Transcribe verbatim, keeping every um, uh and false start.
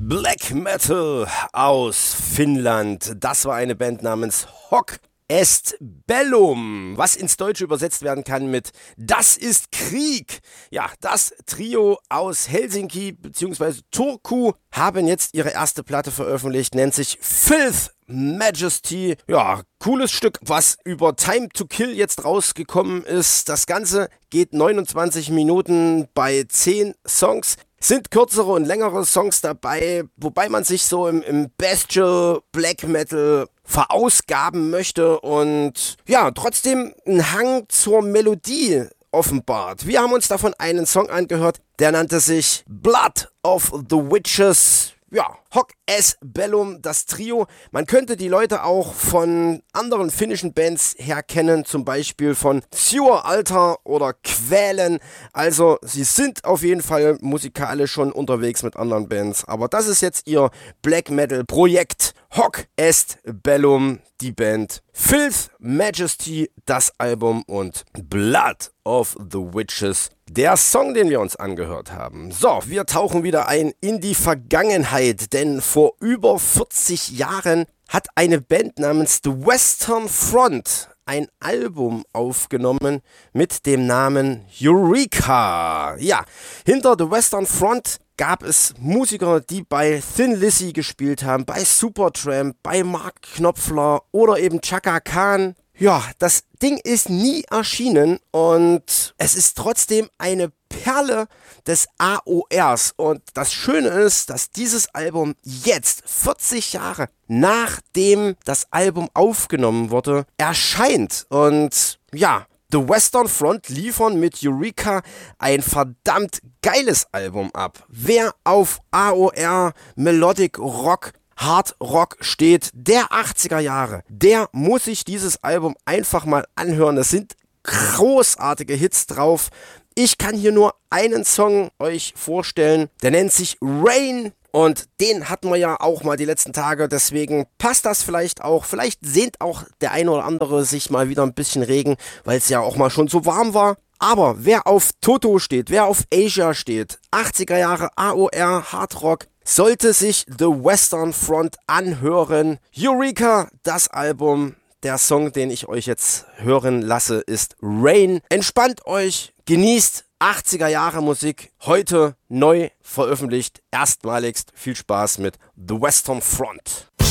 Black Metal aus Finnland. Das war eine Band namens Hoc Est Bellum, was ins Deutsche übersetzt werden kann mit Das ist Krieg. Ja, das Trio aus Helsinki bzw. Turku haben jetzt ihre erste Platte veröffentlicht, nennt sich Filth Majesty. Ja, cooles Stück, was über Time to Kill jetzt rausgekommen ist. Das Ganze geht neunundzwanzig Minuten bei zehn Songs. Sind kürzere und längere Songs dabei, wobei man sich so im, im Bestial Black Metal verausgaben möchte und ja, trotzdem einen Hang zur Melodie offenbart. Wir haben uns davon einen Song angehört, der nannte sich Blood of the Witches. Ja, Hoc Est Bellum, das Trio. Man könnte die Leute auch von anderen finnischen Bands her kennen, zum Beispiel von Sewer Altar oder Quälen. Also sie sind auf jeden Fall musikalisch schon unterwegs mit anderen Bands. Aber das ist jetzt ihr Black Metal Projekt. Hoc Est Bellum, die Band. Filth Majesty, das Album und Blood of the Witches, der Song, den wir uns angehört haben. So, wir tauchen wieder ein in die Vergangenheit, denn vor über vierzig Jahren hat eine Band namens The Western Front ein Album aufgenommen mit dem Namen Eureka. Ja, hinter The Western Front gab es Musiker, die bei Thin Lizzy gespielt haben, bei Supertramp, bei Mark Knopfler oder eben Chaka Khan. Ja, das Ding ist nie erschienen und es ist trotzdem eine Perle des A O Rs. Und das Schöne ist, dass dieses Album jetzt, vierzig Jahre nachdem das Album aufgenommen wurde, erscheint. Und ja, The Western Front liefern mit Eureka ein verdammt geiles Album ab. Wer auf A O R, Melodic Rock, Hard Rock steht, der achtziger Jahre, der muss sich dieses Album einfach mal anhören. Es sind großartige Hits drauf. Ich kann hier nur einen Song euch vorstellen, der nennt sich Rain. Und den hatten wir ja auch mal die letzten Tage, deswegen passt das vielleicht auch. Vielleicht sehnt auch der eine oder andere sich mal wieder ein bisschen Regen, weil es ja auch mal schon so warm war. Aber wer auf Toto steht, wer auf Asia steht, achtziger Jahre A O R, Hard Rock, sollte sich The Western Front anhören. Eureka, das Album. Der Song, den ich euch jetzt hören lasse, ist Rain. Entspannt euch, genießt achtziger Jahre Musik, heute neu veröffentlicht, erstmaligst. Viel Spaß mit The Western Front.